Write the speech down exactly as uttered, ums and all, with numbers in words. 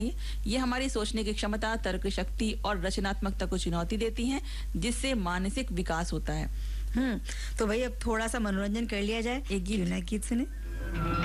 ये हमारी सोचने की क्षमता, तर्क शक्ति और रचनात्मकता को चुनौती देती हैं, जिससे मानसिक विकास होता है। हम्म तो भाई अब थोड़ा सा मनोरंजन कर लिया जाए, एक गीत ना गीत सुने।